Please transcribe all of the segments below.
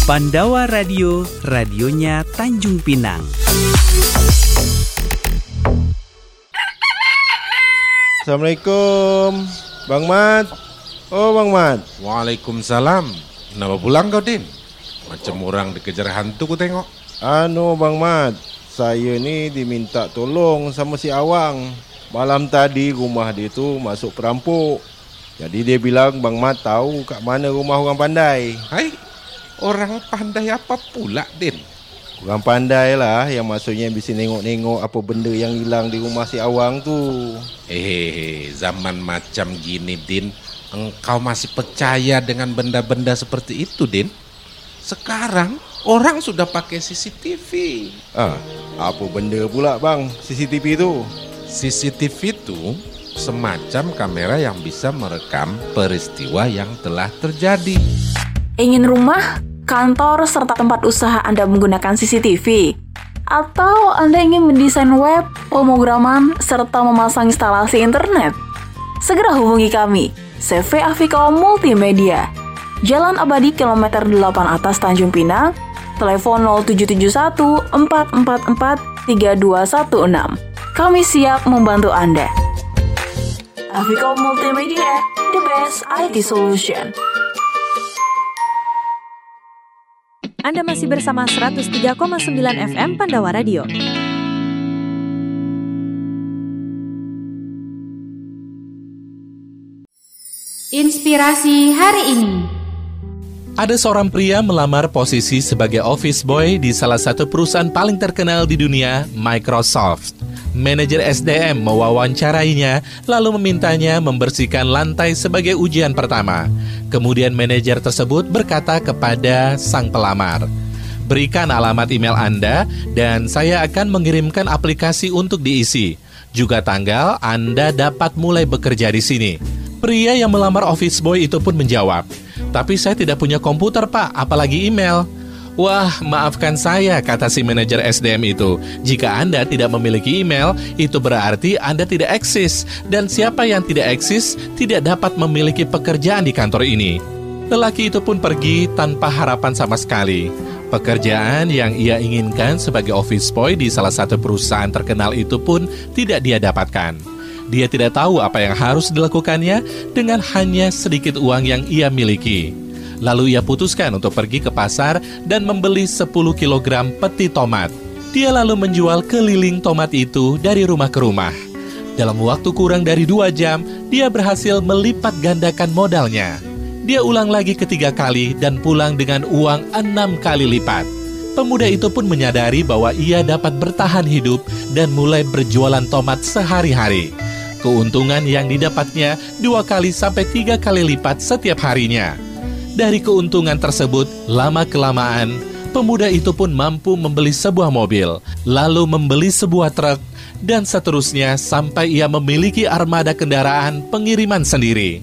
Pandawa Radio, radionya Tanjung Pinang. Assalamualaikum, Bang Mat. Oh, Bang Mat. Waalaikumsalam. Kenapa pulang kau, Din? Macam orang dikejar hantu ku tengok. Bang Mat, saya ni diminta tolong sama si Awang. Malam tadi rumah dia tu masuk perampok. Jadi dia bilang Bang Mat tahu kat mana rumah orang pandai. Hai, orang pandai apa pula, Din? Orang pandai lah, yang maksudnya bisa nengok-nengok apa benda yang hilang di rumah si Awang tu. Zaman macam gini, Din, engkau masih percaya dengan benda-benda seperti itu, Din? Sekarang orang sudah pakai CCTV. Apa benda pula bang CCTV tu? CCTV itu semacam kamera yang bisa merekam peristiwa yang telah terjadi. Ingin rumah, kantor, serta tempat usaha Anda menggunakan CCTV? Atau Anda ingin mendesain web, pemrograman, serta memasang instalasi internet? Segera hubungi kami, CV Afiko Multimedia. Jalan Abadi kilometer 8 atas Tanjung Pinang, telepon 0771 444 3216. Kami siap membantu Anda. Afiko Multimedia, the best IT solution. Anda masih bersama 103,9 FM Pandawa Radio. Inspirasi hari ini. Ada seorang pria melamar posisi sebagai office boy di salah satu perusahaan paling terkenal di dunia, Microsoft. Manajer SDM mewawancarainya, lalu memintanya membersihkan lantai sebagai ujian pertama. Kemudian manajer tersebut berkata kepada sang pelamar, "Berikan alamat email Anda dan saya akan mengirimkan aplikasi untuk diisi. Juga tanggal Anda dapat mulai bekerja di sini." Pria yang melamar office boy itu pun menjawab, "Tapi saya tidak punya komputer, Pak, apalagi email." "Wah, maafkan saya," kata si manajer SDM itu. "Jika Anda tidak memiliki email, itu berarti Anda tidak eksis. Dan siapa yang tidak eksis, tidak dapat memiliki pekerjaan di kantor ini." Lelaki itu pun pergi tanpa harapan sama sekali. Pekerjaan yang ia inginkan sebagai office boy di salah satu perusahaan terkenal itu pun tidak dia dapatkan. Dia tidak tahu apa yang harus dilakukannya dengan hanya sedikit uang yang ia miliki. Lalu ia putuskan untuk pergi ke pasar dan membeli 10 kg peti tomat. Dia lalu menjual keliling tomat itu dari rumah ke rumah. Dalam waktu kurang dari 2 jam, dia berhasil melipat gandakan modalnya. Dia ulang lagi ketiga kali dan pulang dengan uang 6 kali lipat. Pemuda itu pun menyadari bahwa ia dapat bertahan hidup dan mulai berjualan tomat sehari-hari. Keuntungan yang didapatnya 2 kali sampai 3 kali lipat setiap harinya. Dari keuntungan tersebut, lama-kelamaan, pemuda itu pun mampu membeli sebuah mobil, lalu membeli sebuah truk, dan seterusnya sampai ia memiliki armada kendaraan pengiriman sendiri.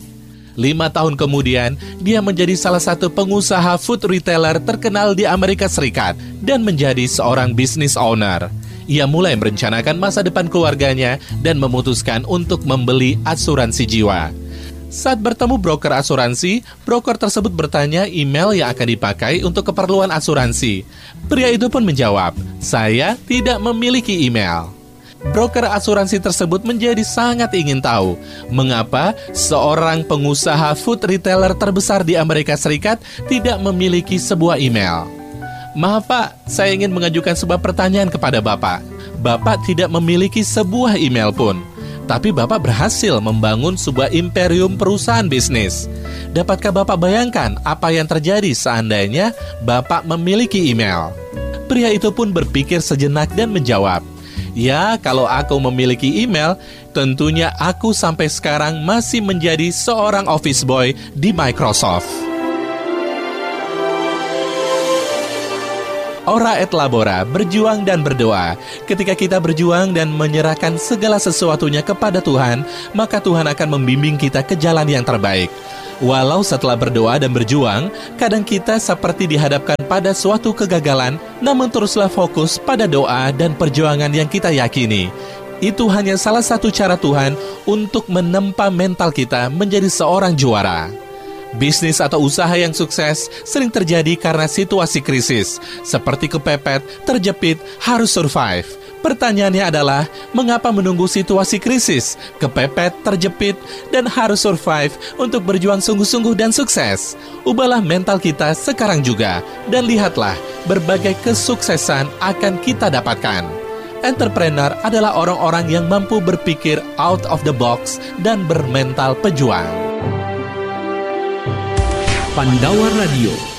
5 tahun kemudian, dia menjadi salah satu pengusaha food retailer terkenal di Amerika Serikat dan menjadi seorang business owner. Ia mulai merencanakan masa depan keluarganya dan memutuskan untuk membeli asuransi jiwa. Saat bertemu broker asuransi, broker tersebut bertanya email yang akan dipakai untuk keperluan asuransi. Pria itu pun menjawab, "Saya tidak memiliki email." Broker asuransi tersebut menjadi sangat ingin tahu mengapa seorang pengusaha food retailer terbesar di Amerika Serikat tidak memiliki sebuah email. "Maaf Pak, saya ingin mengajukan sebuah pertanyaan kepada Bapak. Bapak tidak memiliki sebuah email pun. Tapi Bapak berhasil membangun sebuah imperium perusahaan bisnis. Dapatkah Bapak bayangkan apa yang terjadi seandainya Bapak memiliki email?" Pria itu pun berpikir sejenak dan menjawab, "Ya, kalau aku memiliki email, tentunya aku sampai sekarang masih menjadi seorang office boy di Microsoft." Ora et labora, berjuang dan berdoa. Ketika kita berjuang dan menyerahkan segala sesuatunya kepada Tuhan, maka Tuhan akan membimbing kita ke jalan yang terbaik. Walau setelah berdoa dan berjuang, kadang kita seperti dihadapkan pada suatu kegagalan, namun teruslah fokus pada doa dan perjuangan yang kita yakini. Itu hanya salah satu cara Tuhan untuk menempa mental kita menjadi seorang juara. Bisnis atau usaha yang sukses sering terjadi karena situasi krisis, seperti kepepet, terjepit, harus survive. Pertanyaannya adalah, mengapa menunggu situasi krisis, kepepet, terjepit, dan harus survive untuk berjuang sungguh-sungguh dan sukses? Ubahlah mental kita sekarang juga, dan lihatlah berbagai kesuksesan akan kita dapatkan. Entrepreneur adalah orang-orang yang mampu berpikir out of the box dan bermental pejuang. Pandawa Radio